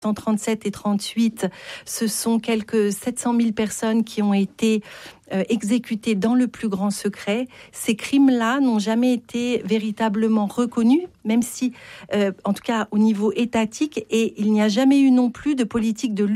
1937 et 38, ce sont quelques 700 000 personnes qui ont été exécutées dans le plus grand secret. Ces crimes-là n'ont jamais été véritablement reconnus, même si, en tout cas au niveau étatique, et il n'y a jamais eu non plus de politique de lutte